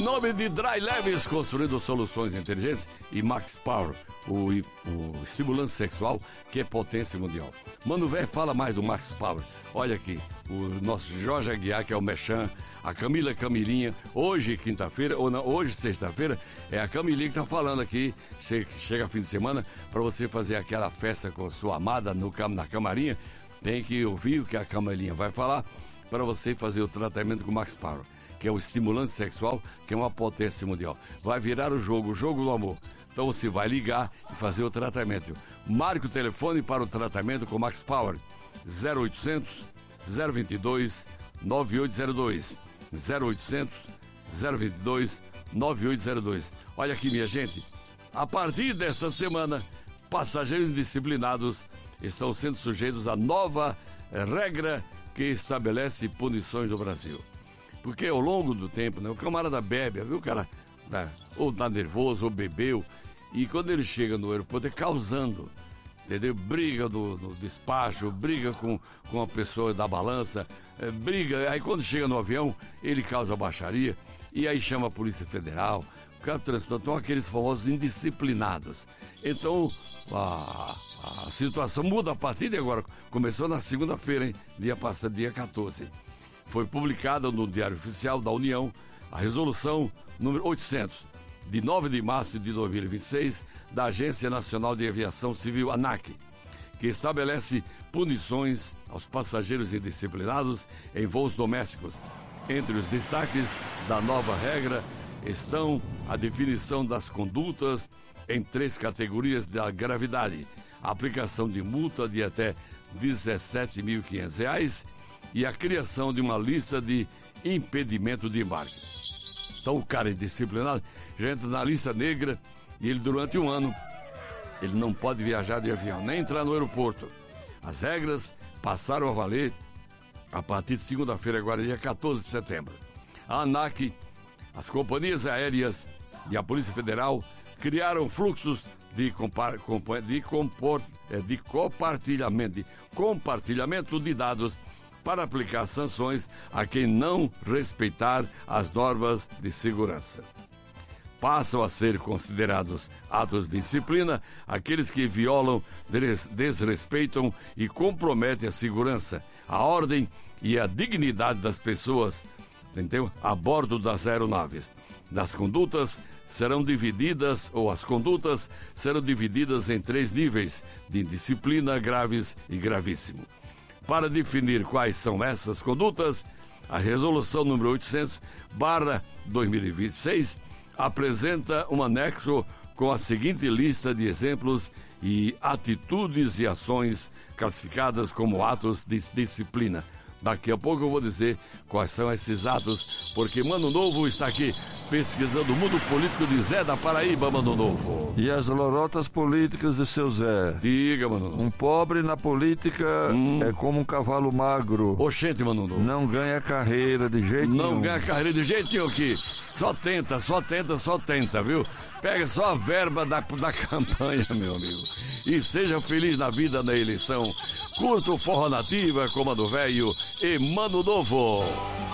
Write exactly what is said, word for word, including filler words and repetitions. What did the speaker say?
nome de Dry Leves, construindo soluções inteligentes, e Max Power, o, o estimulante sexual que é potência mundial. Mano Vé, fala mais do Max Power. Olha aqui, o nosso Jorge Aguiar, que é o Mechan, a Camila Camilinha, hoje quinta-feira, ou não, hoje sexta-feira, é a Camilinha que tá falando aqui, chega fim de semana, para você fazer aquela festa com sua amada no, na camarinha, tem que ouvir o que a Camilinha vai falar, para você fazer o tratamento com o Max Power, que é o estimulante sexual, que é uma potência mundial. Vai virar o jogo, o jogo do amor. Então você vai ligar e fazer o tratamento. Marque o telefone para o tratamento com Max Power. zero oitocentos, zero vinte e dois, nove oito zero dois. zero oitocentos, zero vinte e dois, nove oito zero dois. Olha aqui, minha gente. A partir desta semana, passageiros indisciplinados estão sendo sujeitos à nova regra que estabelece punições no Brasil. Porque ao longo do tempo, né, o camarada bebe, viu, o cara tá, ou tá nervoso, ou bebeu, e quando ele chega no aeroporto é causando, entendeu? Briga no, no despacho, briga com, com a pessoa da balança, é, briga, aí quando chega no avião, ele causa baixaria, e aí chama a Polícia Federal, o cara transportou aqueles famosos indisciplinados. Então, a, a situação muda a partir de agora. Começou na segunda-feira, hein? Dia passado, dia quatorze. Foi publicada no Diário Oficial da União a resolução número oitocentos, de nove de março de dois mil e vinte e seis, da Agência Nacional de Aviação Civil, ANAC, que estabelece punições aos passageiros indisciplinados em voos domésticos. Entre os destaques da nova regra estão a definição das condutas em três categorias da gravidade, a aplicação de multa de até dezessete mil e quinhentos reais e a criação de uma lista de impedimento de embarque. Então o cara é disciplinado, já entra na lista negra e ele durante um ano ele não pode viajar de avião, nem entrar no aeroporto. As regras passaram a valer a partir de segunda-feira, agora dia quatorze de setembro. A ANAC, as companhias aéreas e a Polícia Federal criaram fluxos de, compar, de, comport, de compartilhamento, de compartilhamento de dados para aplicar sanções a quem não respeitar as normas de segurança. Passam a ser considerados atos de disciplina aqueles que violam, des- desrespeitam e comprometem a segurança, a ordem e a dignidade das pessoas, entendeu? A bordo das aeronaves. Das condutas serão divididas, ou as condutas serão divididas em três níveis de indisciplina, graves e gravíssimo. Para definir quais são essas condutas, a resolução número oitocentos barra dois mil e vinte e seis apresenta um anexo com a seguinte lista de exemplos e atitudes e ações classificadas como atos de disciplina. Daqui a pouco eu vou dizer quais são esses atos, porque Mano Novo está aqui pesquisando o mundo político de Zé da Paraíba, Mano Novo. E as lorotas políticas de seu Zé. Diga, Mano Novo. Um pobre na política hum. é como um cavalo magro. Oxente, Mano Novo. Não ganha carreira de jeito Não nenhum. Não ganha carreira de jeito nenhum aqui. Só tenta, só tenta, só tenta, viu? Pega só a verba da, da campanha, meu amigo. E seja feliz na vida, na eleição. Curta o Forró Nativa, Comando Velho e Mano Novo.